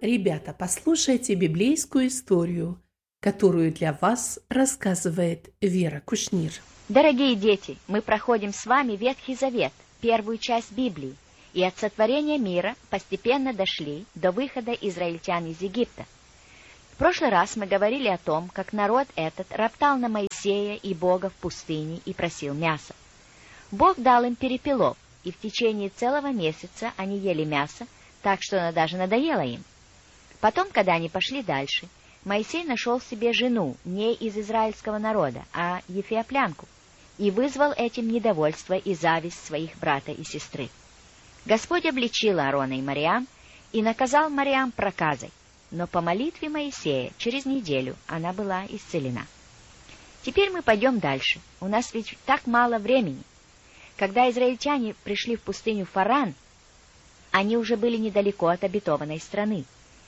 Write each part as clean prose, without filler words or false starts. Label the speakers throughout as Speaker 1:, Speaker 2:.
Speaker 1: Ребята, послушайте библейскую историю, которую для вас рассказывает Вера Кушнир.
Speaker 2: Дорогие дети, мы проходим с вами Ветхий Завет, первую часть Библии, и от сотворения мира постепенно дошли до выхода израильтян из Египта. В прошлый раз мы говорили о том, как народ этот роптал на Моисея и Бога в пустыне и просил мяса. Бог дал им перепелов, и в течение целого месяца они ели мясо, так что оно даже надоело им. Потом, когда они пошли дальше, Моисей нашел себе жену не из израильского народа, а ефиоплянку, и вызвал этим недовольство и зависть своих брата и сестры. Господь обличил Аарона и Мариам и наказал Мариам проказой, но по молитве Моисея через неделю она была исцелена. Теперь мы пойдем дальше, у нас ведь так мало времени. Когда израильтяне пришли в пустыню Фаран, они уже были недалеко от обетованной страны.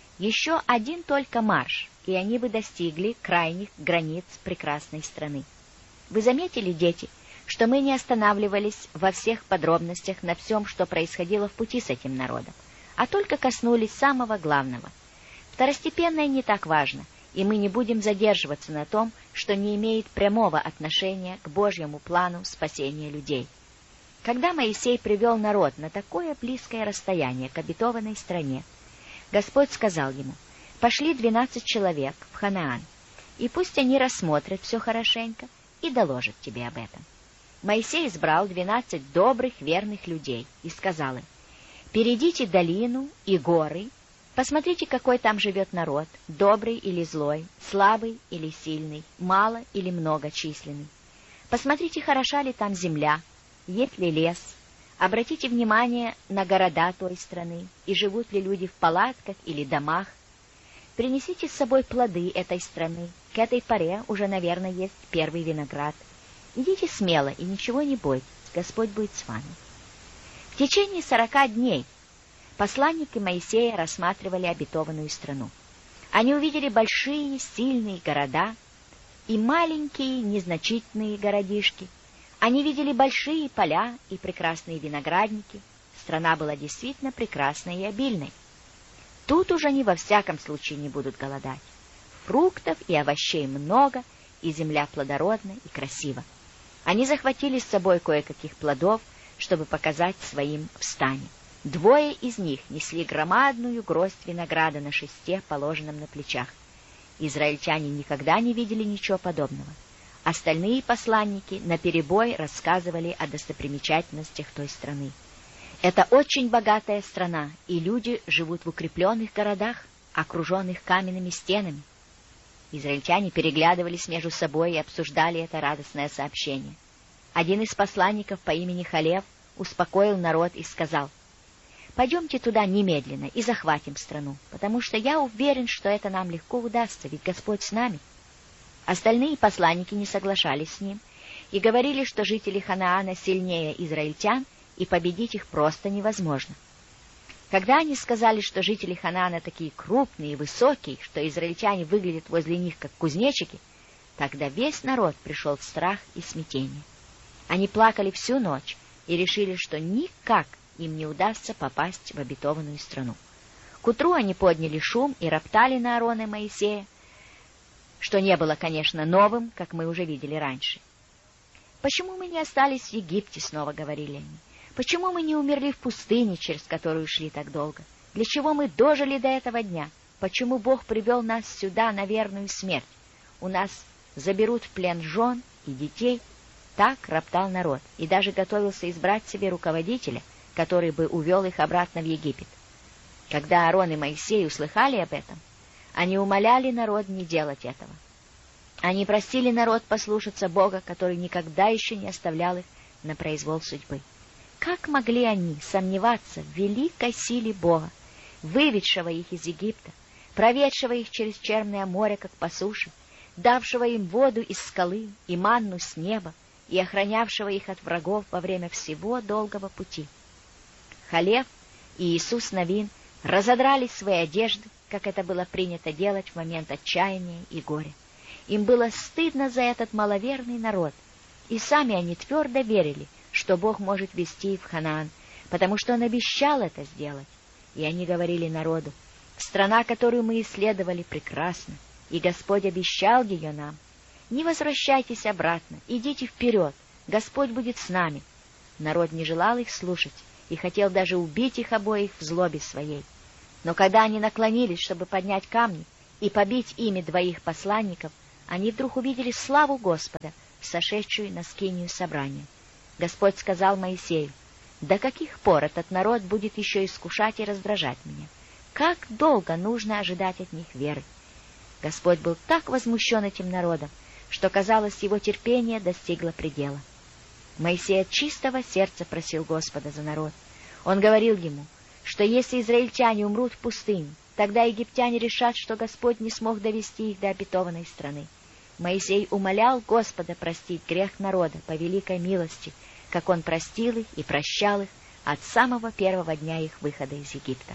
Speaker 2: Еще один только марш, и они бы достигли крайних границ прекрасной страны. Вы заметили, дети, что мы не останавливались во всех подробностях на всем, что происходило в пути с этим народом, а только коснулись самого главного. Второстепенное не так важно, и мы не будем задерживаться на том, что не имеет прямого отношения к Божьему плану спасения людей. Когда Моисей привел народ на такое близкое расстояние к обетованной стране, Господь сказал ему: «Пошли 12 человек в Ханаан, и пусть они рассмотрят все хорошенько и доложат тебе об этом». Моисей избрал 12 добрых, верных людей и сказал им: «Перейдите долину и горы, посмотрите, какой там живет народ, добрый или злой, слабый или сильный, мало или многочисленный. Посмотрите, хороша ли там земля, есть ли лес. Обратите внимание на города той страны, и живут ли люди в палатках или домах. Принесите с собой плоды этой страны. К этой поре уже, наверное, есть первый виноград. Идите смело и ничего не бойтесь, Господь будет с вами». В течение 40 дней посланники Моисея рассматривали обетованную страну. Они увидели большие, сильные города и маленькие, незначительные городишки. Они видели большие поля и прекрасные виноградники. Страна была действительно прекрасной и обильной. Тут уже они во всяком случае не будут голодать. Фруктов и овощей много, и земля плодородна и красива. Они захватили с собой кое-каких плодов, чтобы показать своим в стане. 2 из них несли громадную гроздь винограда на шесте, положенном на плечах. Израильтяне никогда не видели ничего подобного. Остальные посланники наперебой рассказывали о достопримечательностях той страны. Это очень богатая страна, и люди живут в укрепленных городах, окруженных каменными стенами. Израильтяне переглядывались между собой и обсуждали это радостное сообщение. Один из посланников по имени Халев успокоил народ и сказал: «Пойдемте туда немедленно и захватим страну, потому что я уверен, что это нам легко удастся, ведь Господь с нами». Остальные посланники не соглашались с ним и говорили, что жители Ханаана сильнее израильтян, и победить их просто невозможно. Когда они сказали, что жители Ханаана такие крупные и высокие, что израильтяне выглядят возле них как кузнечики, тогда весь народ пришел в страх и смятение. Они плакали всю ночь и решили, что никак им не удастся попасть в обетованную страну. К утру они подняли шум и роптали на Аарона и Моисея, что не было, конечно, новым, как мы уже видели раньше. «Почему мы не остались в Египте?» — снова говорили они. «Почему мы не умерли в пустыне, через которую шли так долго? Для чего мы дожили до этого дня? Почему Бог привел нас сюда на верную смерть? У нас заберут в плен жен и детей». Так роптал народ, и даже готовился избрать себе руководителя, который бы увел их обратно в Египет. Когда Аарон и Моисей услыхали об этом, они умоляли народ не делать этого. Они просили народ послушаться Бога, который никогда еще не оставлял их на произвол судьбы. Как могли они сомневаться в великой силе Бога, выведшего их из Египта, проведшего их через Черное море, как по суше, давшего им воду из скалы и манну с неба, и охранявшего их от врагов во время всего долгого пути? Халев и Иисус Навин разодрали свои одежды, как это было принято делать в момент отчаяния и горя. Им было стыдно за этот маловерный народ, и сами они твердо верили, что Бог может вести их в Ханаан, потому что Он обещал это сделать. И они говорили народу: Страна, которую мы исследовали, прекрасна, и Господь обещал ее нам. Не возвращайтесь обратно, идите вперед, Господь будет с нами». Народ не желал их слушать и хотел даже убить их обоих в злобе своей. Но когда они наклонились, чтобы поднять камни и побить ими двоих посланников, они вдруг увидели славу Господа, сошедшую на скинию собрания. Господь сказал Моисею: «До каких пор этот народ будет еще искушать и раздражать меня? Как долго нужно ожидать от них веры?» Господь был так возмущен этим народом, что, казалось, его терпение достигло предела. Моисей от чистого сердца просил Господа за народ. Он говорил ему, что если израильтяне умрут в пустыне, тогда египтяне решат, что Господь не смог довести их до обетованной страны. Моисей умолял Господа простить грех народа по великой милости, как он простил их и прощал их от самого первого дня их выхода из Египта.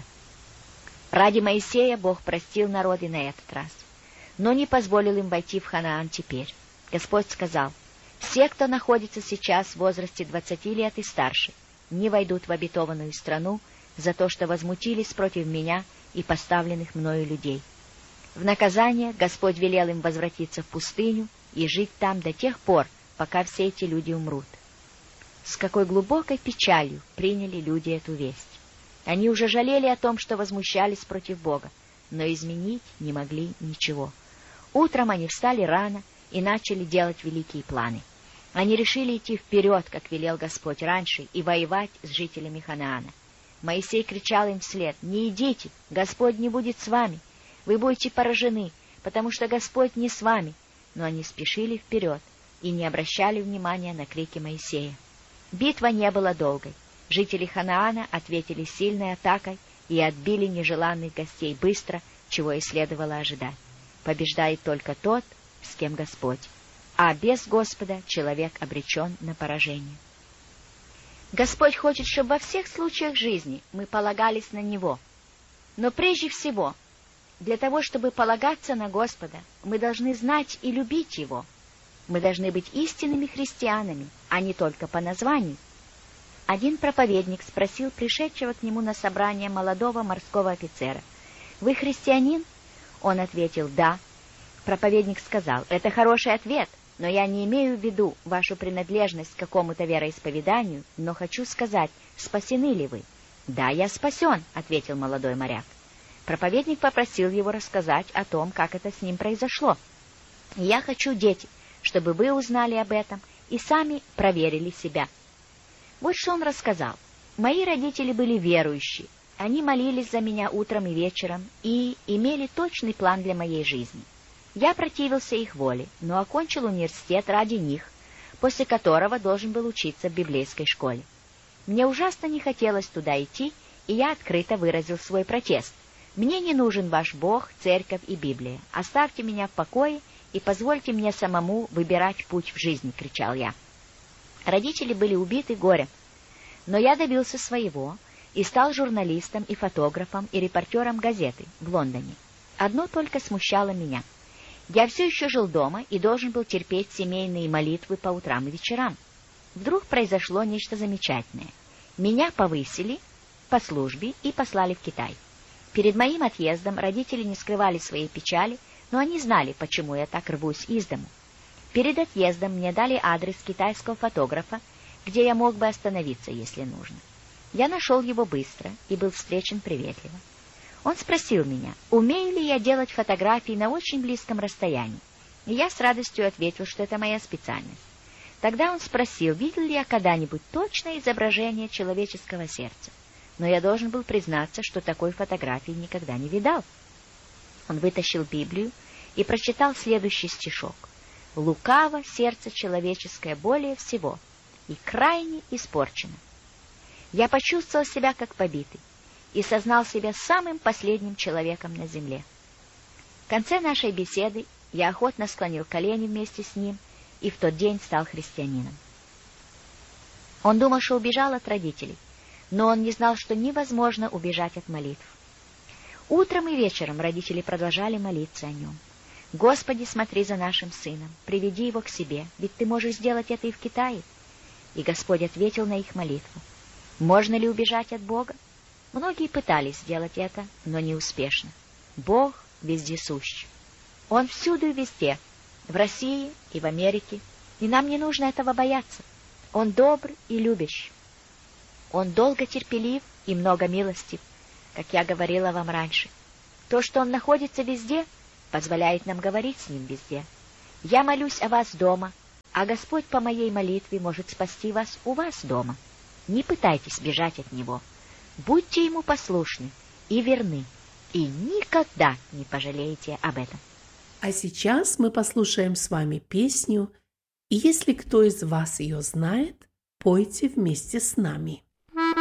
Speaker 2: Ради Моисея Бог простил народ и на этот раз, но не позволил им войти в Ханаан теперь. Господь сказал: «Все, кто находится сейчас в возрасте 20 лет и старше, не войдут в обетованную страну за то, что возмутились против меня и поставленных мною людей». В наказание Господь велел им возвратиться в пустыню и жить там до тех пор, пока все эти люди умрут. С какой глубокой печалью приняли люди эту весть. Они уже жалели о том, что возмущались против Бога, но изменить не могли ничего. Утром они встали рано и начали делать великие планы. Они решили идти вперед, как велел Господь раньше, и воевать с жителями Ханаана. Моисей кричал им вслед: «Не идите, Господь не будет с вами, вы будете поражены, потому что Господь не с вами». Но они спешили вперед и не обращали внимания на крики Моисея. Битва не была долгой. Жители Ханаана ответили сильной атакой и отбили нежеланных гостей быстро, чего и следовало ожидать. Побеждает только тот, с кем Господь, а без Господа человек обречен на поражение. Господь хочет, чтобы во всех случаях жизни мы полагались на Него. Но прежде всего, для того, чтобы полагаться на Господа, мы должны знать и любить Его. Мы должны быть истинными христианами, а не только по названию. Один проповедник спросил пришедшего к нему на собрание молодого морского офицера: «Вы христианин?» Он ответил: «Да». Проповедник сказал: «Это хороший ответ, но я не имею в виду вашу принадлежность к какому-то вероисповеданию, но хочу сказать, спасены ли вы?» «Да, я спасен», — ответил молодой моряк. Проповедник попросил его рассказать о том, как это с ним произошло. «Я хочу, дети, чтобы вы узнали об этом и сами проверили себя». Вот что он рассказал. «Мои родители были верующие. Они молились за меня утром и вечером и имели точный план для моей жизни. Я противился их воле, но окончил университет ради них, после которого должен был учиться в библейской школе. Мне ужасно не хотелось туда идти, и я открыто выразил свой протест. Мне не нужен ваш Бог, церковь и Библия. Оставьте меня в покое и позвольте мне самому выбирать путь в жизни», — кричал я. Родители были убиты горем, но я добился своего и стал журналистом и фотографом и репортером газеты в Лондоне. Одно только смущало меня. Я все еще жил дома и должен был терпеть семейные молитвы по утрам и вечерам. Вдруг произошло нечто замечательное. Меня повысили по службе и послали в Китай. Перед моим отъездом родители не скрывали своей печали, но они знали, почему я так рвусь из дому. Перед отъездом мне дали адрес китайского фотографа, где я мог бы остановиться, если нужно. Я нашел его быстро и был встречен приветливо. Он спросил меня, умею ли я делать фотографии на очень близком расстоянии, и я с радостью ответил, что это моя специальность. Тогда он спросил, видел ли я когда-нибудь точное изображение человеческого сердца, но я должен был признаться, что такой фотографии никогда не видал. Он вытащил Библию и прочитал следующий стишок: «Лукаво сердце человеческое более всего и крайне испорчено». Я почувствовал себя как побитый и сознал себя самым последним человеком на земле. В конце нашей беседы я охотно склонил колени вместе с ним и в тот день стал христианином. Он думал, что убежал от родителей, но он не знал, что невозможно убежать от молитв. Утром и вечером родители продолжали молиться о нем. «Господи, смотри за нашим сыном, приведи его к себе, ведь ты можешь сделать это и в Китае». И Господь ответил на их молитву. Можно ли убежать от Бога? Многие пытались сделать это, но не успешно. Бог вездесущ. Он всюду и везде, в России и в Америке, и нам не нужно этого бояться. Он добр и любящ. Он долго терпелив и много милостив, как я говорила вам раньше. То, что Он находится везде, позволяет нам говорить с Ним везде. Я молюсь о вас дома, а Господь по моей молитве может спасти вас у вас дома. Не пытайтесь бежать от Него. Будьте Ему послушны и верны, и никогда не пожалеете об этом.
Speaker 1: А сейчас мы послушаем с вами песню, и если кто из вас ее знает, пойте вместе с нами.